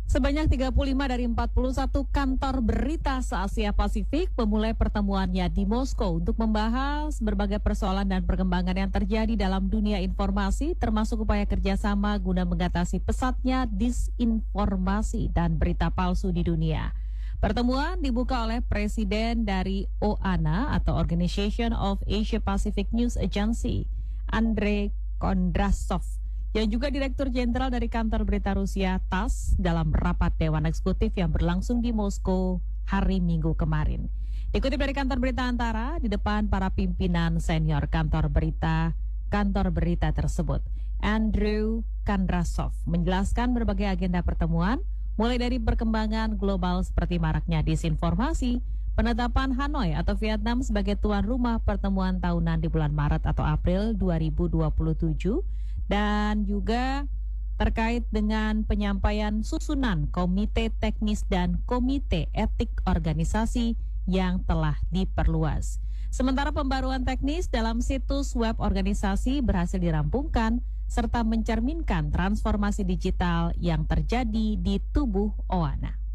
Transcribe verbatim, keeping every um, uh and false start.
Sebanyak tiga puluh lima dari empat puluh satu kantor berita se-Asia Pasifik memulai pertemuannya di Moskow untuk membahas berbagai persoalan dan perkembangan yang terjadi dalam dunia informasi, termasuk upaya kerjasama guna mengatasi pesatnya disinformasi dan berita palsu di dunia. Pertemuan dibuka oleh Presiden dari O A N A atau Organization of Asia Pacific News Agency, Andrei Kondrasov, yang juga Direktur Jenderal dari Kantor Berita Rusia T A S S dalam rapat Dewan Eksekutif yang berlangsung di Moskow hari Minggu kemarin. Dikutip dari Kantor Berita Antara, di depan para pimpinan senior kantor berita kantor berita tersebut, Andrew Kondrasov menjelaskan berbagai agenda pertemuan, mulai dari perkembangan global seperti maraknya disinformasi, penetapan Hanoi atau Vietnam sebagai tuan rumah pertemuan tahunan di bulan Maret atau April dua ribu dua puluh tujuh, dan juga terkait dengan penyampaian susunan Komite Teknis dan Komite Etik Organisasi yang telah diperluas. Sementara pembaruan teknis dalam situs web organisasi berhasil dirampungkan serta mencerminkan transformasi digital yang terjadi di tubuh O A N A.